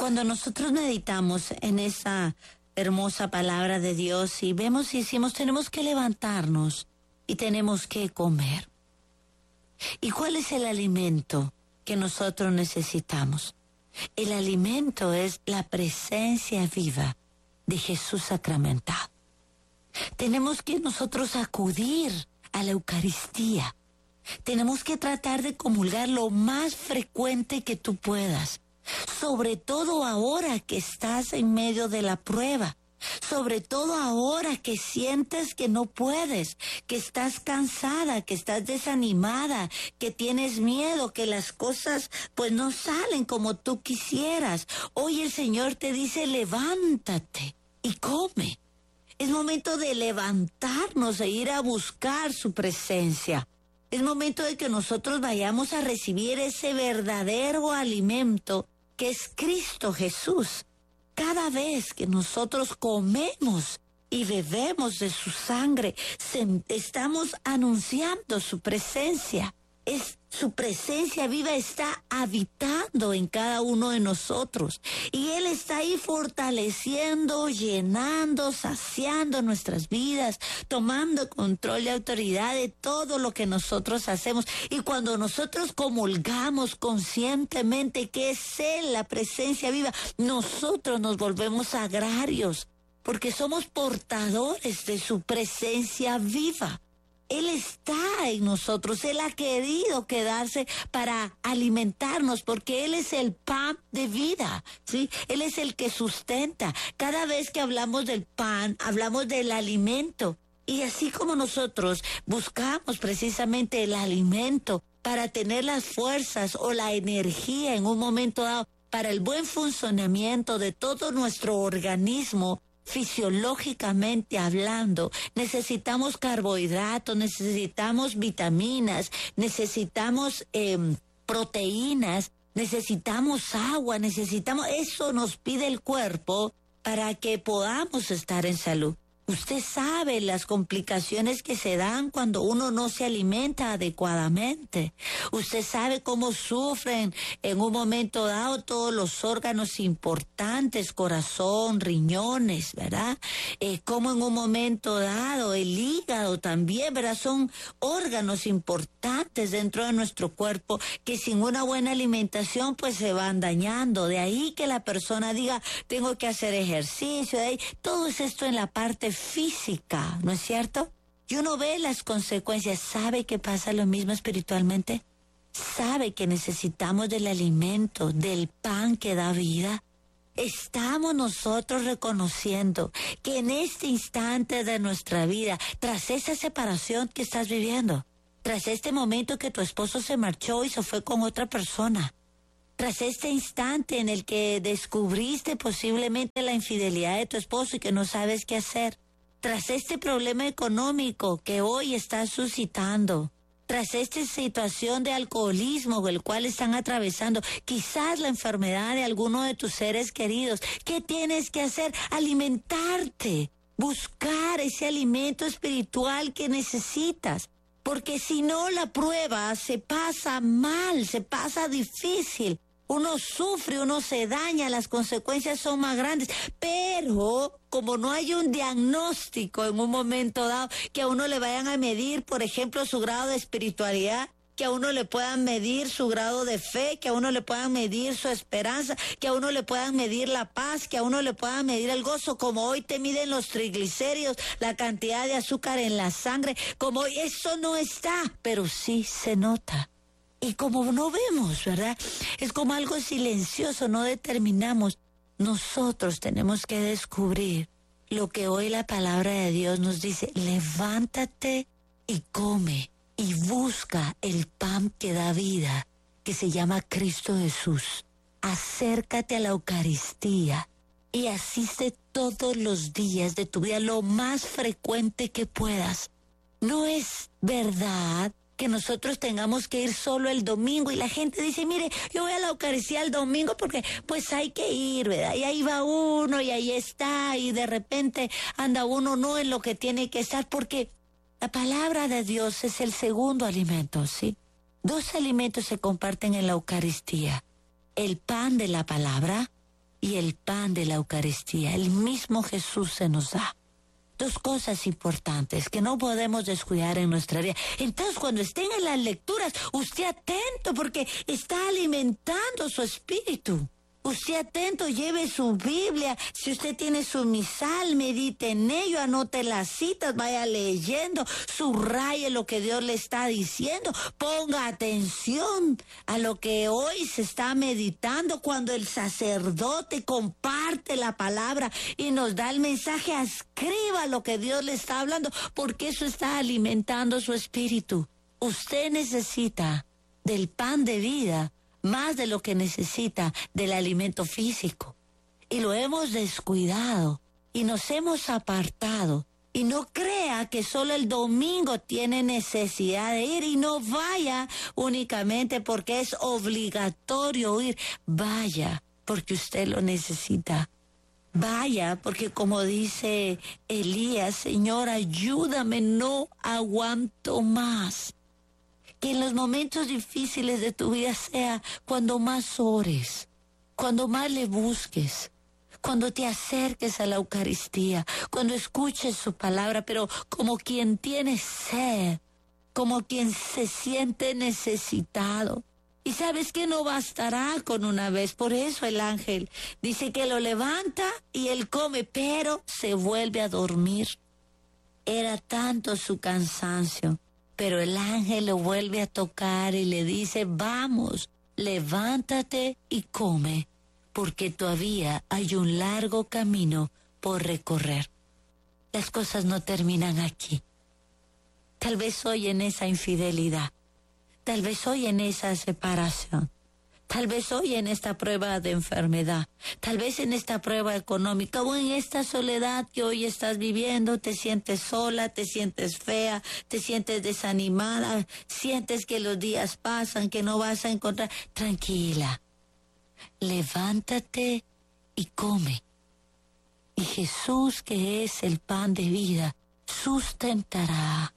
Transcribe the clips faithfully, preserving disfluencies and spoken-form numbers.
Cuando nosotros meditamos en esa hermosa palabra de Dios y vemos y decimos, tenemos que levantarnos y tenemos que comer. ¿Y cuál es el alimento que nosotros necesitamos? El alimento es la presencia viva de Jesús sacramentado. Tenemos que nosotros acudir a la Eucaristía. Tenemos que tratar de comulgar lo más frecuente que tú puedas. Sobre todo ahora que estás en medio de la prueba. Sobre todo ahora que sientes que no puedes, que estás cansada, que estás desanimada, que tienes miedo, que las cosas pues no salen como tú quisieras. Hoy el Señor te dice, levántate y come. Es momento de levantarnos e ir a buscar su presencia. Es momento de que nosotros vayamos a recibir ese verdadero alimento que es Cristo Jesús. Cada vez que nosotros comemos y bebemos de su sangre, se, estamos anunciando su presencia. Es, su presencia viva está habitando en cada uno de nosotros. Y Él está ahí fortaleciendo, llenando, saciando nuestras vidas, tomando control y autoridad de todo lo que nosotros hacemos. Y cuando nosotros comulgamos conscientemente que es Él la presencia viva, nosotros nos volvemos agrarios, porque somos portadores de su presencia viva. Él está en nosotros, Él ha querido quedarse para alimentarnos porque Él es el pan de vida, ¿sí? Él es el que sustenta. Cada vez que hablamos del pan, hablamos del alimento. Y así como nosotros buscamos precisamente el alimento para tener las fuerzas o la energía en un momento dado para el buen funcionamiento de todo nuestro organismo, fisiológicamente hablando, necesitamos carbohidratos, necesitamos vitaminas, necesitamos eh, proteínas, necesitamos agua, necesitamos, eso nos pide el cuerpo para que podamos estar en salud. Usted sabe las complicaciones que se dan cuando uno no se alimenta adecuadamente. Usted sabe cómo sufren en un momento dado todos los órganos importantes, corazón, riñones, ¿verdad? Eh, como en un momento dado el hígado también, ¿verdad? Son órganos importantes dentro de nuestro cuerpo que sin una buena alimentación pues se van dañando. De ahí que la persona diga, tengo que hacer ejercicio, de ahí, todo es esto en la parte física, ¿no es cierto? Y uno ve las consecuencias. ¿Sabe que pasa lo mismo espiritualmente? ¿Sabe que necesitamos del alimento, del pan que da vida? Estamos nosotros reconociendo que en este instante de nuestra vida, tras esa separación que estás viviendo, tras este momento que tu esposo se marchó y se fue con otra persona, tras este instante en el que descubriste posiblemente la infidelidad de tu esposo y que no sabes qué hacer, tras este problema económico que hoy estás suscitando, tras esta situación de alcoholismo el cual están atravesando, quizás la enfermedad de alguno de tus seres queridos, ¿qué tienes que hacer? Alimentarte, buscar ese alimento espiritual que necesitas. Porque si no, la prueba se pasa mal, se pasa difícil. Uno sufre, uno se daña, las consecuencias son más grandes. Pero como no hay un diagnóstico en un momento dado, que a uno le vayan a medir, por ejemplo, su grado de espiritualidad, que a uno le puedan medir su grado de fe, que a uno le puedan medir su esperanza, que a uno le puedan medir la paz, que a uno le puedan medir el gozo, como hoy te miden los triglicéridos, la cantidad de azúcar en la sangre, como hoy eso no está, pero sí se nota. Y como no vemos, ¿verdad? Es como algo silencioso, no determinamos. Nosotros tenemos que descubrir lo que hoy la palabra de Dios nos dice. Levántate y come y busca el pan que da vida, que se llama Cristo Jesús. Acércate a la Eucaristía y asiste todos los días de tu vida lo más frecuente que puedas. No es verdad que nosotros tengamos que ir solo el domingo y la gente dice, mire, yo voy a la Eucaristía el domingo porque pues hay que ir, ¿verdad? Y ahí va uno y ahí está y de repente anda uno no en lo que tiene que estar, porque la palabra de Dios es el segundo alimento, ¿sí? Dos alimentos se comparten en la Eucaristía, el pan de la palabra y el pan de la Eucaristía. El mismo Jesús se nos da. Dos cosas importantes que no podemos descuidar en nuestra vida. Entonces, cuando estén en las lecturas, usted atento porque está alimentando su espíritu. Usted atento, lleve su Biblia. Si usted tiene su misal, medite en ello, anote las citas, vaya leyendo, subraye lo que Dios le está diciendo. Ponga atención a lo que hoy se está meditando cuando el sacerdote comparte la palabra y nos da el mensaje. Escriba lo que Dios le está hablando, porque eso está alimentando su espíritu. Usted necesita del pan de vida más de lo que necesita del alimento físico. Y lo hemos descuidado y nos hemos apartado. Y no crea que solo el domingo tiene necesidad de ir, y no vaya únicamente porque es obligatorio ir. Vaya porque usted lo necesita. Vaya porque, como dice Elías, Señor, ayúdame, no aguanto más. Que en los momentos difíciles de tu vida sea cuando más ores, cuando más le busques, cuando te acerques a la Eucaristía, cuando escuches su palabra, pero como quien tiene sed, como quien se siente necesitado. Y sabes que no bastará con una vez. Por eso el ángel dice que lo levanta y él come, pero se vuelve a dormir. Era tanto su cansancio. Pero el ángel lo vuelve a tocar y le dice, vamos, levántate y come, porque todavía hay un largo camino por recorrer. Las cosas no terminan aquí. Tal vez hoy en esa infidelidad, tal vez hoy en esa separación, tal vez hoy en esta prueba de enfermedad, tal vez en esta prueba económica o en esta soledad que hoy estás viviendo. Te sientes sola, te sientes fea, te sientes desanimada, sientes que los días pasan, que no vas a encontrar. Tranquila, levántate y come. Y Jesús, que es el pan de vida, sustentará,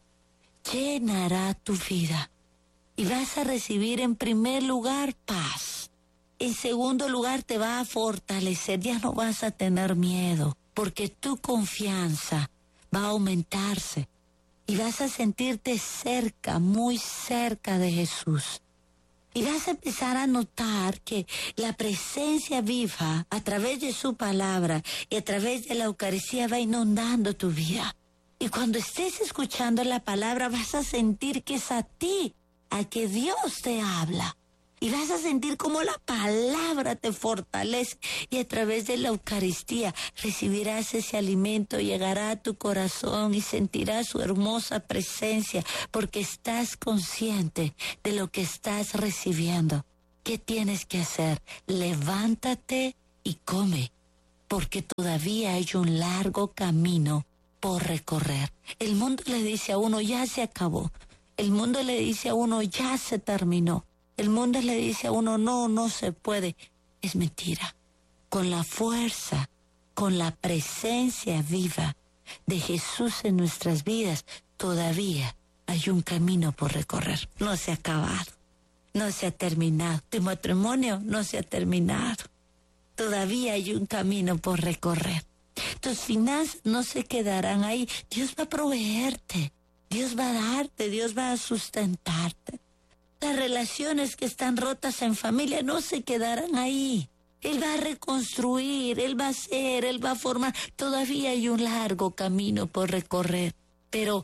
llenará tu vida. Y vas a recibir en primer lugar paz. En segundo lugar te va a fortalecer. Ya no vas a tener miedo, porque tu confianza va a aumentarse. Y vas a sentirte cerca, muy cerca de Jesús. Y vas a empezar a notar que la presencia viva a través de su palabra y a través de la Eucaristía va inundando tu vida. Y cuando estés escuchando la palabra vas a sentir que es a ti a que Dios te habla, y vas a sentir cómo la palabra te fortalece, y a través de la Eucaristía recibirás ese alimento, llegará a tu corazón y sentirás su hermosa presencia, porque estás consciente de lo que estás recibiendo. ¿Qué tienes que hacer? Levántate y come, porque todavía hay un largo camino por recorrer. El mundo le dice a uno, ya se acabó. El mundo le dice a uno, ya se terminó. El mundo le dice a uno, no, no se puede. Es mentira. Con la fuerza, con la presencia viva de Jesús en nuestras vidas, todavía hay un camino por recorrer. No se ha acabado, no se ha terminado. Tu matrimonio no se ha terminado. Todavía hay un camino por recorrer. Tus finanzas no se quedarán ahí. Dios va a proveerte. Dios va a darte, Dios va a sustentarte. Las relaciones que están rotas en familia no se quedarán ahí. Él va a reconstruir, Él va a hacer, Él va a formar. Todavía hay un largo camino por recorrer. Pero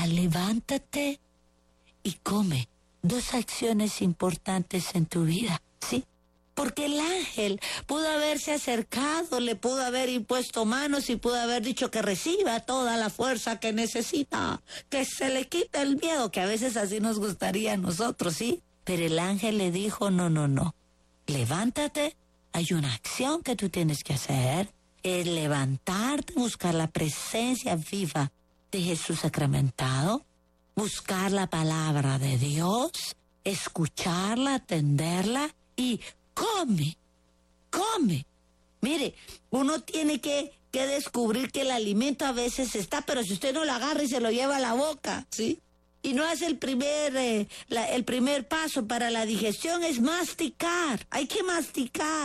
levántate y come. Dos acciones importantes en tu vida, ¿sí? Porque el ángel pudo haberse acercado, le pudo haber impuesto manos y pudo haber dicho que reciba toda la fuerza que necesita, que se le quite el miedo, que a veces así nos gustaría a nosotros, ¿sí? Pero el ángel le dijo, no, no, no, levántate, hay una acción que tú tienes que hacer, es levantarte, buscar la presencia viva de Jesús sacramentado, buscar la palabra de Dios, escucharla, atenderla y come, come. Mire, uno tiene que, que descubrir que el alimento a veces está, pero si usted no lo agarra y se lo lleva a la boca, ¿sí? Y no hace el primer, eh, la, el primer paso para la digestión, es masticar. Hay que masticar.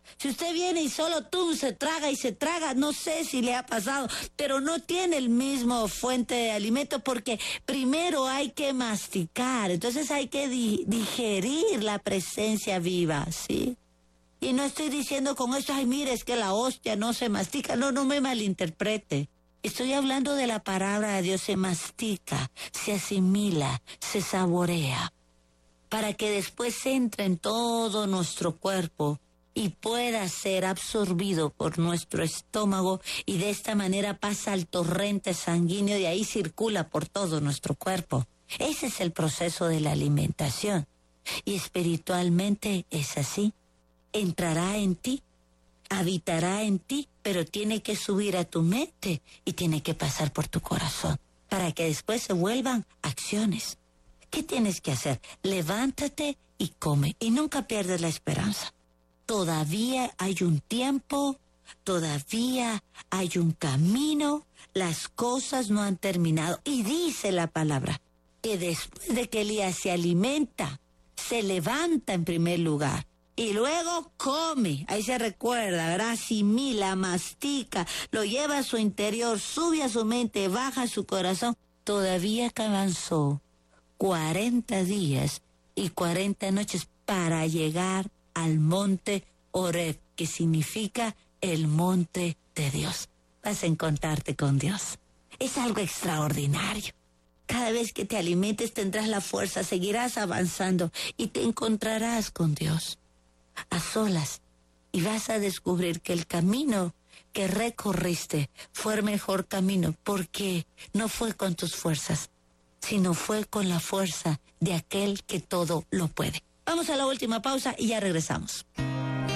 Si usted viene y solo tú se traga y se traga, no sé si le ha pasado, pero no tiene el mismo fuente de alimento porque primero hay que masticar, entonces hay que di- digerir la presencia viva, ¿sí? Y no estoy diciendo con esto, ay, mire, es que la hostia no se mastica, no, no me malinterprete. Estoy hablando de la palabra de Dios, se mastica, se asimila, se saborea, para que después entre en todo nuestro cuerpo y pueda ser absorbido por nuestro estómago y de esta manera pasa al torrente sanguíneo y ahí circula por todo nuestro cuerpo. Ese es el proceso de la alimentación y espiritualmente es así. Entrará en ti, habitará en ti, pero tiene que subir a tu mente y tiene que pasar por tu corazón para que después se vuelvan acciones. ¿Qué tienes que hacer? Levántate y come y nunca pierdes la esperanza. Todavía hay un tiempo, todavía hay un camino, las cosas no han terminado. Y dice la palabra que después de que Elías se alimenta, se levanta en primer lugar. Y luego come, ahí se recuerda, ¿verdad? Asimila, mastica, lo lleva a su interior, sube a su mente, baja a su corazón. Todavía que avanzó cuarenta días y cuarenta noches para llegar al monte Horeb, que significa el monte de Dios. Vas a encontrarte con Dios. Es algo extraordinario. Cada vez que te alimentes tendrás la fuerza, seguirás avanzando y te encontrarás con Dios a solas y vas a descubrir que el camino que recorriste fue el mejor camino porque no fue con tus fuerzas, sino fue con la fuerza de aquel que todo lo puede. Vamos a la última pausa y ya regresamos.